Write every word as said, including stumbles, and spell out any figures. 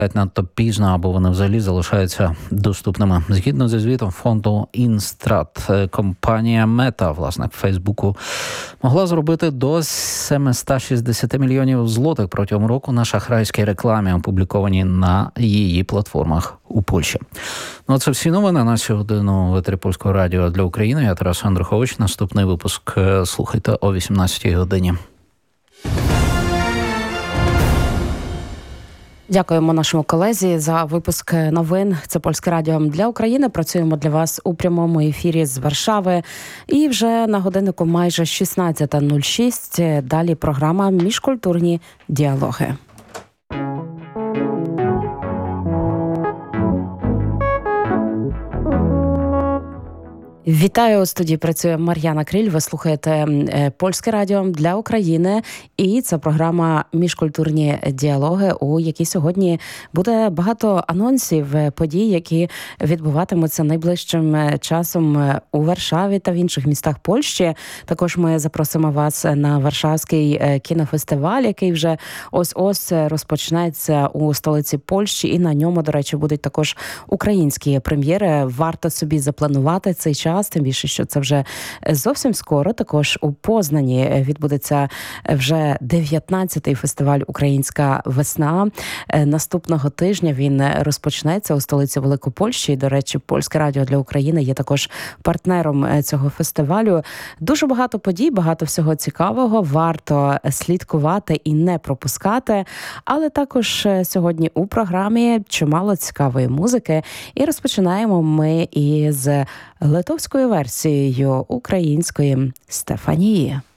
надто пізно, або вони взагалі залишаються доступними. Згідно зі звітом фонду Інстрат, компанія Мета, власник Фейсбуку, могла зробити до сімсот шістдесят мільйонів злотих протягом року на шахрайській рекламі, опублікованій на її платформах у Польщі. Ну, це всі новини на цю годину в етері Польського радіо для України. Я Тарас Андрухович. Наступний випуск слухайте о вісімнадцятій годині. Дякуємо нашому колезі за випуск новин. Це Польське радіо для України. Працюємо для вас у прямому ефірі з Варшави. І вже на годиннику майже шістнадцята нуль шість. Далі програма «Міжкультурні діалоги». Вітаю, у студії працює Мар'яна Криль. Ви слухаєте Польське радіо для України. І це програма «Міжкультурні діалоги», у якій сьогодні буде багато анонсів подій, які відбуватимуться найближчим часом у Варшаві та в інших містах Польщі. Також ми запросимо вас на Варшавський кінофестиваль, який вже ось-ось розпочнеться у столиці Польщі. І на ньому, до речі, будуть також українські прем'єри. Варто собі запланувати цей час. Тим більше, що це вже зовсім скоро. Також у Познані відбудеться вже дев'ятнадцятий фестиваль «Українська весна». Наступного тижня він розпочнеться у столиці Великопольщі. До речі, Польське радіо для України є також партнером цього фестивалю. Дуже багато подій, багато всього цікавого. Варто слідкувати і не пропускати. Але також сьогодні у програмі чимало цікавої музики. І розпочинаємо ми із литовською версією української «Стефанії».